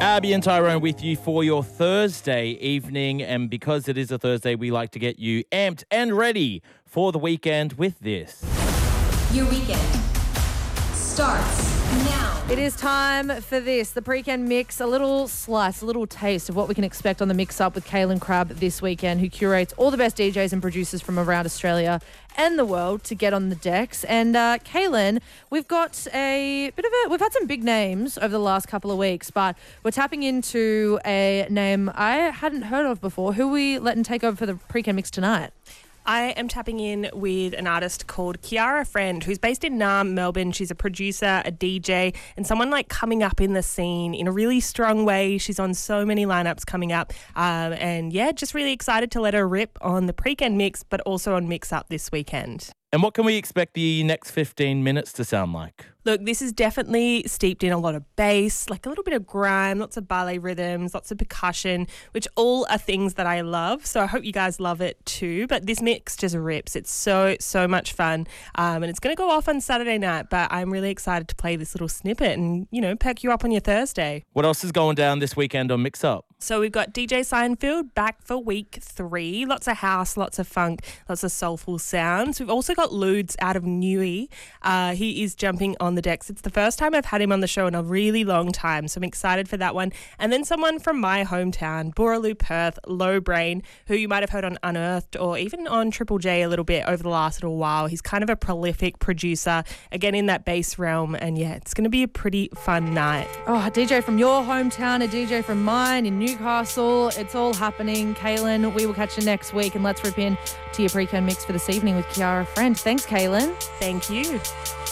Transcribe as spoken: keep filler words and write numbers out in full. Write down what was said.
Abby and Tyrone with you for your Thursday evening. And because it is a Thursday, we like to get you amped and ready for the weekend with this. Your weekend starts now. It is time for this, the Pre-Ken Mix, a little slice, a little taste of what we can expect on the mix-up with Kaylin Crabb this weekend, who curates all the best D Js and producers from around Australia and the world to get on the decks. And uh, Kaylin, we've got a bit of a, we've had some big names over the last couple of weeks, but we're tapping into a name I hadn't heard of before. Who are we letting take over for the Pre-Ken Mix tonight? I am tapping in with an artist called Kiara Friend, who's based in Naarm, Melbourne. She's a producer, a D J, and someone like coming up in the scene in a really strong way. She's on so many lineups coming up. Um, and yeah, just really excited to let her rip on the Pre-Ken Mix, but also on Mix Up this weekend. And what can we expect the next fifteen minutes to sound like? Look, this is definitely steeped in a lot of bass, like a little bit of grime, lots of ballet rhythms, lots of percussion, which all are things that I love. So I hope you guys love it too. But this mix just rips. It's so, so much fun. Um, and it's going to go off on Saturday night, but I'm really excited to play this little snippet and, you know, perk you up on your Thursday. What else is going down this weekend on Mix Up? So we've got D J Seinfeld back for week three. Lots of house, lots of funk, lots of soulful sounds. We've also got Ludes out of Newey. Uh, he is jumping on the decks. It's the first time I've had him on the show in a really long time, so I'm excited for that one. And then someone from my hometown, Boorloo, Perth, Low Brain, who you might have heard on Unearthed or even on Triple J a little bit over the last little while. He's kind of a prolific producer, again in that bass realm. And yeah, it's going to be a pretty fun night. Oh, a D J from your hometown, a D J from mine in Newcastle. It's all happening. Kaylin, we will catch you next week, and let's rip in to your Pre-Ken Mix for this evening with Kiara Friend. Thanks, Kaylin. Thank you.